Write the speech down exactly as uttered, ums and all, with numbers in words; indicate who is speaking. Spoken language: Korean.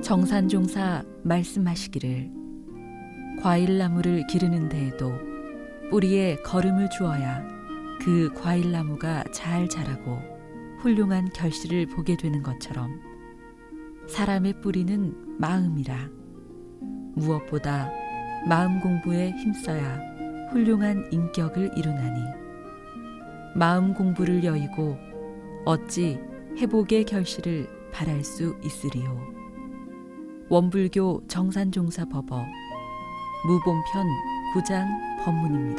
Speaker 1: 정산종사 말씀하시기를 과일나무를 기르는 데에도 뿌리에 거름을 주어야 그 과일나무가 잘 자라고 훌륭한 결실을 보게 되는 것처럼 사람의 뿌리는 마음이라. 무엇보다 마음 공부에 힘써야 훌륭한 인격을 이루나니 마음 공부를 여의고 어찌 회복의 결실을 바랄 수 있으리요. 원불교 정산종사 법어 무본편 구 장 법문입니다.